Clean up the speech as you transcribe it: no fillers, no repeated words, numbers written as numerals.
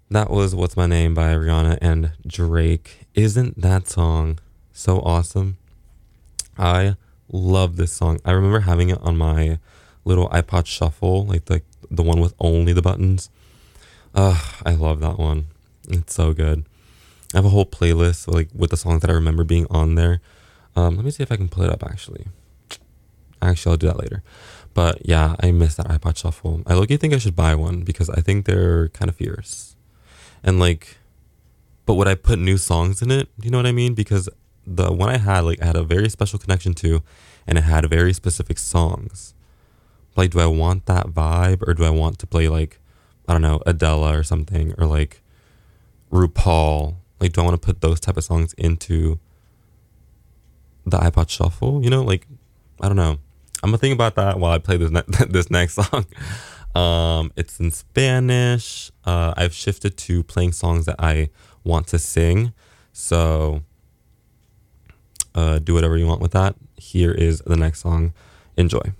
That was What's My Name by Rihanna and Drake. Isn't that song so awesome? I love this song. I remember having it on my little iPod Shuffle, like the one with only the buttons. I love that one. It's so good. I have a whole playlist like with the songs that I remember being on there. Let me see if I can pull it up actually. Actually, I'll do that later. But yeah, I miss that iPod Shuffle. I look, think I should buy one because I think they're kind of fierce. And like, but would I put new songs in it? Do you know what I mean? Because the one I had, like, I had a very special connection to, and it had very specific songs. Like, do I want that vibe, or do I want to play like, I don't know, Adele or something, or like RuPaul? Like, do I want to put those type of songs into the iPod Shuffle? You know, like, I don't know. I'm gonna think about that while I play this this next song. It's in Spanish. I've shifted to playing songs that I want to sing. So do whatever you want with that. Here is the next song. Enjoy.